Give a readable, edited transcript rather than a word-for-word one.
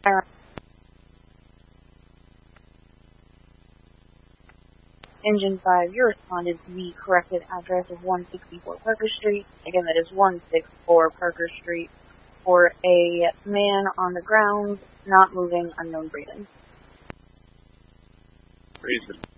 Engine 5, you responded to the corrected address of 164 Parker Street. Again, that is 164 Parker Street, for a man on the ground, not moving, unknown breathing. Reason.